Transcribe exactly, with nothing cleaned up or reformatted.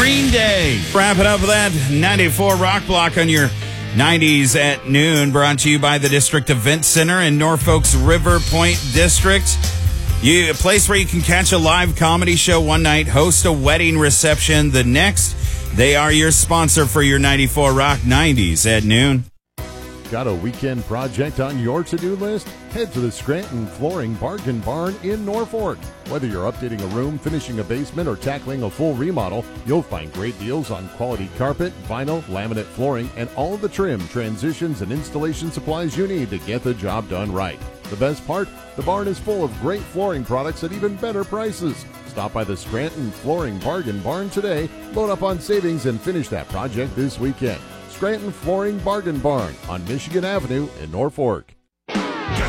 Green Day. Wrap it up with that ninety-four Rock Block on your nineties at noon, brought to you by the District Event Center in Norfolk's River Point District. You, a place where you can catch a live comedy show one night, host a wedding reception the next. They are your sponsor for your ninety-four Rock nineties at noon. Got a weekend project on your to-do list? Head to the Scranton Flooring Bargain Barn in Norfolk. Whether you're updating a room, finishing a basement, or tackling a full remodel, you'll find great deals on quality carpet, vinyl, laminate flooring, and all of the trim, transitions, and installation supplies you need to get the job done right. The best part? The barn is full of great flooring products at even better prices. Stop by the Scranton Flooring Bargain Barn today, load up on savings, and finish that project this weekend. Scranton Flooring Bargain Barn on Michigan Avenue in Norfolk.